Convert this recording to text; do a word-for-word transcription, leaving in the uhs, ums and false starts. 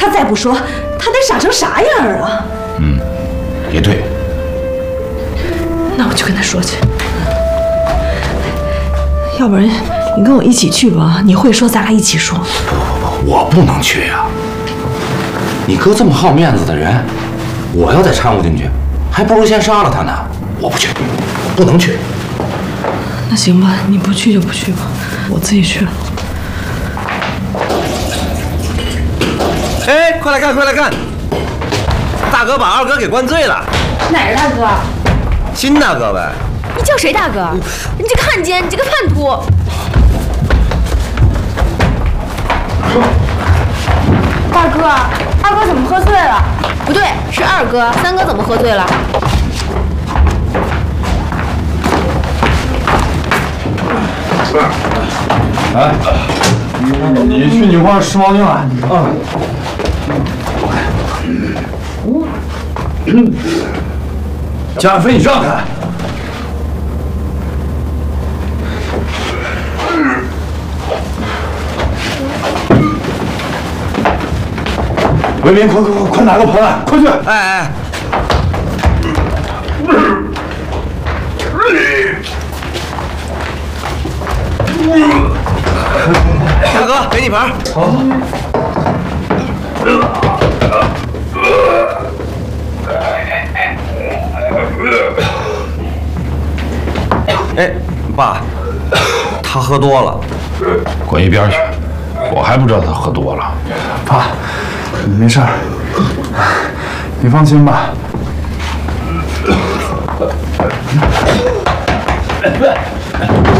他再不说，他得傻成啥样啊？ 嗯，也对。 那我就跟他说去。要不然你跟我一起去吧，你会说，咱俩一起说。 不不不，我不能去呀、啊！你哥这么好面子的人，我要再掺和进去，还不如先杀了他呢。我不去，不能去。 那行吧，你不去就不去吧，我自己去了。 哎，快来看，快来看！大哥把二哥给灌醉了。 哪是大哥？ 新大哥呗。 你叫谁大哥？你这个汉奸，你这个叛徒！大哥，二哥怎么喝醉了？不对，是二哥，三哥怎么喝醉了？ 哎，你去女矿拾毛巾来啊！江飞，你让开！文明，快快快，快拿个盆来，快去！ 哎哎。大哥，给你盆。好。哎，爸，他喝多了。 滚一边去！我还不知道他喝多了。 爸，你没事儿，你放心吧。